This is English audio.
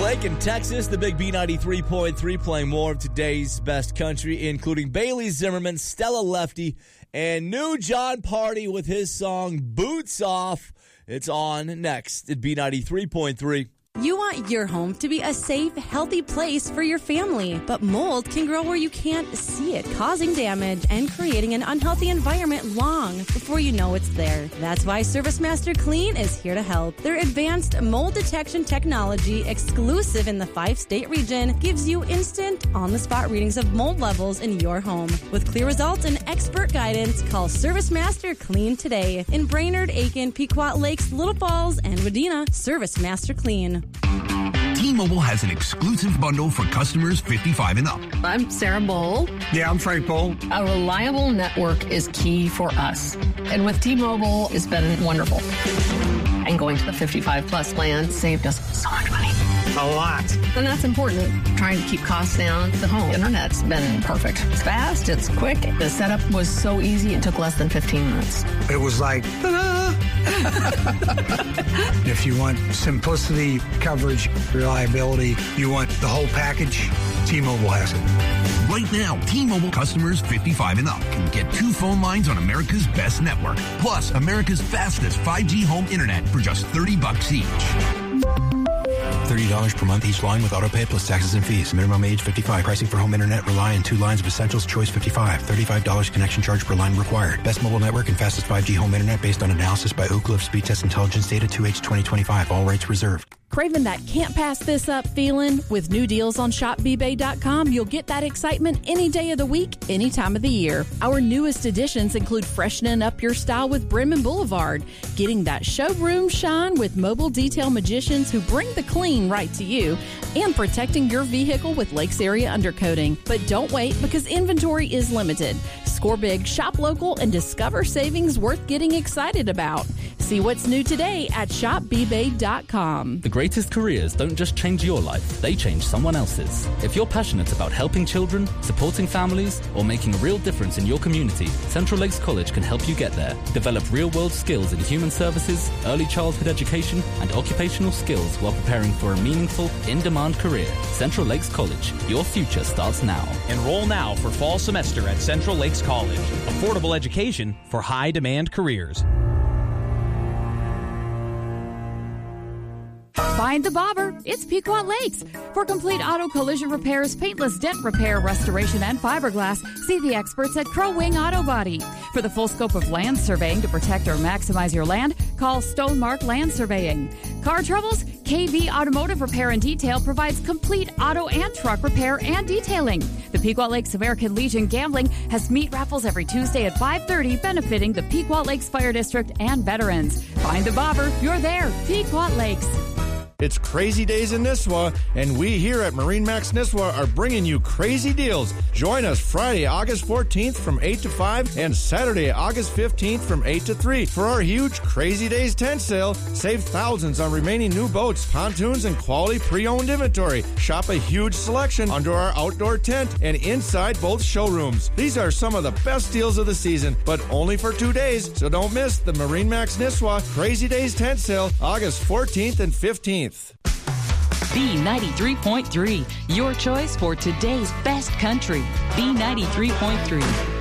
Lake in Texas, the big B93.3 playing more of today's best country, including Bailey Zimmerman, Stella Lefty, and new John Party with his song Boots Off. It's on next at B93.3. You want your home to be a safe, healthy place for your family, but mold can grow where you can't see it, causing damage and creating an unhealthy environment long before you know it's there. That's why ServiceMaster Clean is here to help. Their advanced mold detection technology, exclusive in the 5-state region, gives you instant, on-the-spot readings of mold levels in your home. With clear results and expert guidance, call ServiceMaster Clean today in Brainerd, Aiken, Pequot Lakes, Little Falls, and Wadena. ServiceMaster Clean. T-Mobile has an exclusive bundle for customers 55 and up. I'm Sarah Bowl. Yeah, I'm Frank Bowl. A reliable network is key for us. And with T-Mobile, it's been wonderful. And going to the 55-plus plan saved us so much money. A lot. And that's important. Trying to keep costs down. The home internet's been perfect. It's fast. It's quick. The setup was so easy. It took less than 15 minutes. It was like, ta-da! If you want simplicity, coverage, reliability, you want the whole package, T-Mobile has it. Right now, T-Mobile customers 55 and up can get 2 phone lines on America's best network, plus America's fastest 5G home internet for just $30 each. $30 per month each line with autopay plus taxes and fees. Minimum age 55. Pricing for home internet rely on 2 lines of Essentials Choice 55. $35 connection charge per line required. Best mobile network and fastest 5G home internet based on analysis by Oak Cliff Speed Test Intelligence data 2H 2025. All rates reserved. Craving that can't pass this up feeling? With new deals on shopbbay.com, you'll get that excitement any day of the week, any time of the year. Our newest additions include freshening up your style with Bremen Boulevard, getting that showroom shine with mobile detail magicians who bring the clean right to you, and protecting your vehicle with Lakes Area undercoating. But don't wait, because inventory is limited. Score big, shop local, and discover savings worth getting excited about. See what's new today at shopbbay.com. The greatest careers don't just change your life, they change someone else's. If you're passionate about helping children, supporting families, or making a real difference in your community, Central Lakes College can help you get there. Develop real-world skills in human services, early childhood education, and occupational skills while preparing for a meaningful, in-demand career. Central Lakes College. Your future starts now. Enroll now for fall semester at Central Lakes College. Affordable education for high-demand careers. Find the bobber. It's Pequot Lakes. For complete auto collision repairs, paintless dent repair, restoration, and fiberglass, see the experts at Crow Wing Auto Body. For the full scope of land surveying to protect or maximize your land, call Stonemark Land Surveying. Car troubles? KV Automotive Repair and Detail provides complete auto and truck repair and detailing. The Pequot Lakes American Legion Gambling has meat raffles every Tuesday at 5:30, benefiting the Pequot Lakes Fire District and veterans. Find the bobber. You're there. Pequot Lakes. It's Crazy Days in Nisswa, and we here at MarineMax Nisswa are bringing you crazy deals. Join us Friday, August 14th from 8 to 5 and Saturday, August 15th from 8 to 3 for our huge Crazy Days tent sale. Save thousands on remaining new boats, pontoons, and quality pre-owned inventory. Shop a huge selection under our outdoor tent and inside both showrooms. These are some of the best deals of the season, but only for 2 days, so don't miss the MarineMax Nisswa Crazy Days tent sale, August 14th and 15th. B93.3, your choice for today's best country. B93.3.